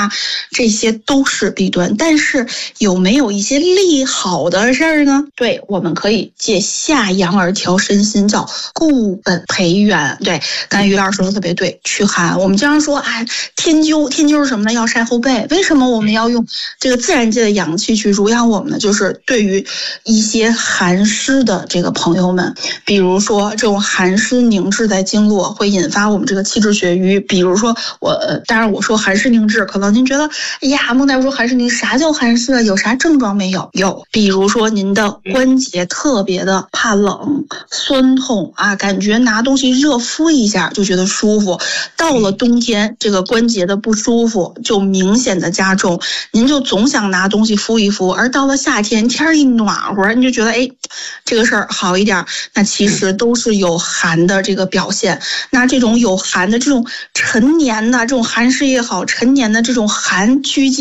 啊，这些都是弊端。但是有没有一些利好的事儿呢？对，我们可以借下阳而调身心，叫固本培元。对，刚才于老师说的特别对，驱寒。我们经常说啊，天灸是什么呢？要晒后背。为什么我们要用这个自然界的阳气去濡养我们呢？就是对于一些寒湿的这个朋友们，比如说这种寒湿凝滞在经络，会引发我们这个气滞血瘀。比如说当然我说寒湿凝滞，可能您觉得，哎呀，孟大夫说寒湿凝，啥叫寒湿啊？有啥症状没有？有，比如说您的关节特别的怕冷、酸痛啊，感觉拿东西热敷一下就觉得舒服。到了冬天，这个关节的不舒服就明显的加重，您就总想拿东西敷一敷。而到了夏天，天一暖和，你就觉得哎，这个事儿好一点。那其实都是有寒的这个表现。那这种有寒的这种陈年的这种寒湿也好，陈年的这种寒拘积